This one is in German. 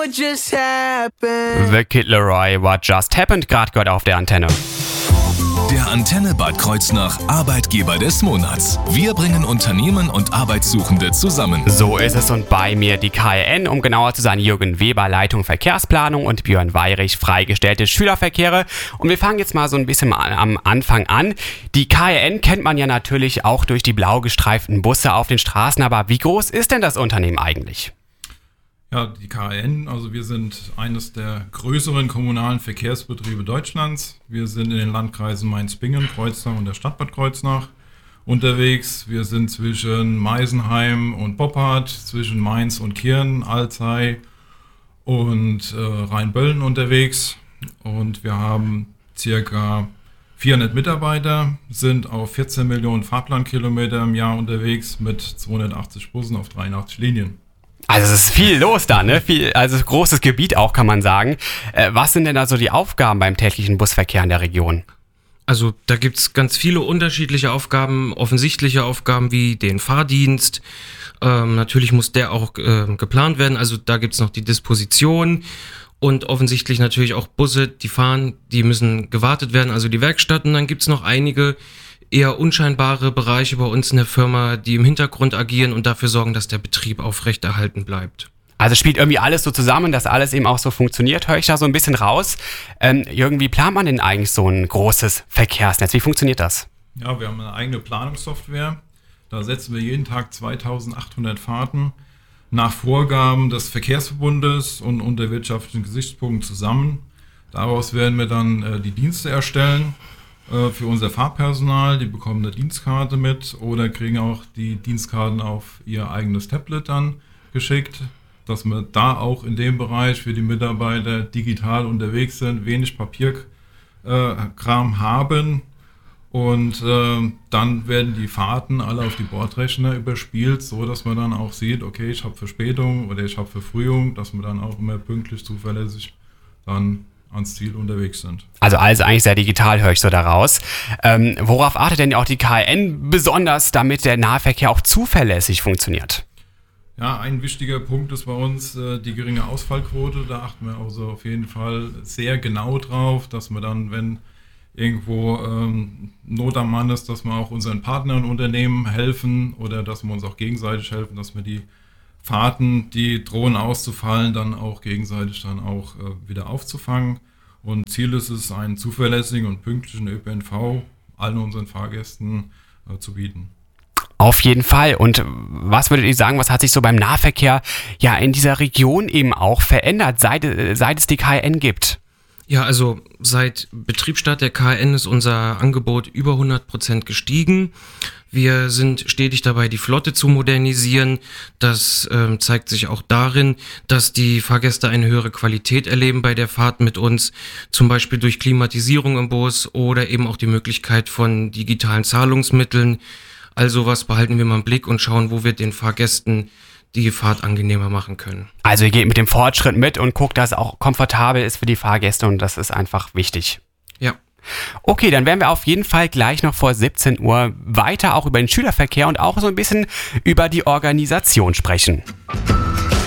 what just happened. The Kid Laroi, What Just Happened, gerade gehört auf der Antenne. Der Antenne Bad Kreuznach Arbeitgeber des Monats. Wir bringen Unternehmen und Arbeitssuchende zusammen. So ist es und bei mir die KRN, um genauer zu sein, Jürgen Weber, Leitung Verkehrsplanung und Björn Weyrich, freigestellte Schülerverkehre. Und wir fangen jetzt mal so ein bisschen am Anfang an. Die KRN kennt man ja natürlich auch durch die blau gestreiften Busse auf den Straßen, aber wie groß ist denn das Unternehmen eigentlich? Ja, die KRN, also wir sind eines der größeren kommunalen Verkehrsbetriebe Deutschlands. Wir sind in den Landkreisen Mainz-Bingen, Kreuznach und der Stadt Bad Kreuznach unterwegs. Wir sind zwischen Meisenheim und Boppard, zwischen Mainz und Kirn, Alzey und Rheinböllen unterwegs. Und wir haben circa 400 Mitarbeiter, sind auf 14 Millionen Fahrplankilometer im Jahr unterwegs mit 280 Bussen auf 83 Linien. Also es ist viel los da, ne? Also großes Gebiet auch, kann man sagen. Was sind denn da so die Aufgaben beim täglichen Busverkehr in der Region? Also da gibt es ganz viele unterschiedliche Aufgaben, offensichtliche Aufgaben wie den Fahrdienst. Natürlich muss der auch geplant werden, also da gibt es noch die Disposition und offensichtlich natürlich auch Busse, die fahren, die müssen gewartet werden, also die Werkstatt. Und dann gibt es noch einige eher unscheinbare Bereiche bei uns in der Firma, die im Hintergrund agieren und dafür sorgen, dass der Betrieb aufrechterhalten bleibt. Also spielt irgendwie alles so zusammen, dass alles eben auch so funktioniert, höre ich da so ein bisschen raus. Jürgen, wie plant man denn eigentlich so ein großes Verkehrsnetz? Wie funktioniert das? Ja, wir haben eine eigene Planungssoftware. Da setzen wir jeden Tag 2800 Fahrten nach Vorgaben des Verkehrsverbundes und unter wirtschaftlichen Gesichtspunkten zusammen. Daraus werden wir dann die Dienste erstellen. Für unser Fahrpersonal, die bekommen eine Dienstkarte mit oder kriegen auch die Dienstkarten auf ihr eigenes Tablet dann geschickt, dass wir da auch in dem Bereich für die Mitarbeiter digital unterwegs sind, wenig Papierkram haben und dann werden die Fahrten alle auf die Bordrechner überspielt, so dass man dann auch sieht, okay, ich habe Verspätung oder ich habe Verfrühung, dass wir dann auch immer pünktlich, zuverlässig dann ans Ziel unterwegs sind. Also alles eigentlich sehr digital, höre ich so daraus. Worauf achtet denn auch die KRN besonders, damit der Nahverkehr auch zuverlässig funktioniert? Ja, ein wichtiger Punkt ist bei uns die geringe Ausfallquote. Da achten wir also auf jeden Fall sehr genau drauf, dass wir dann, wenn irgendwo Not am Mann ist, dass wir auch unseren Partnern und Unternehmen helfen oder dass wir uns auch gegenseitig helfen, dass wir die Fahrten, die drohen auszufallen, dann auch gegenseitig dann auch wieder aufzufangen. Und Ziel ist es, einen zuverlässigen und pünktlichen ÖPNV allen unseren Fahrgästen zu bieten. Auf jeden Fall. Und was würdet ihr sagen, was hat sich so beim Nahverkehr ja in dieser Region eben auch verändert, seit es die KRN gibt? Ja, also seit Betriebsstart der KRN ist unser Angebot über 100% gestiegen. Wir sind stetig dabei, die Flotte zu modernisieren. Das zeigt sich auch darin, dass die Fahrgäste eine höhere Qualität erleben bei der Fahrt mit uns, zum Beispiel durch Klimatisierung im Bus oder eben auch die Möglichkeit von digitalen Zahlungsmitteln. Also was behalten wir mal im Blick und schauen, wo wir den Fahrgästen die Fahrt angenehmer machen können. Also ihr geht mit dem Fortschritt mit und guckt, dass es auch komfortabel ist für die Fahrgäste und das ist einfach wichtig. Ja. Okay, dann werden wir auf jeden Fall gleich noch vor 17 Uhr weiter auch über den Schülerverkehr und auch so ein bisschen über die Organisation sprechen.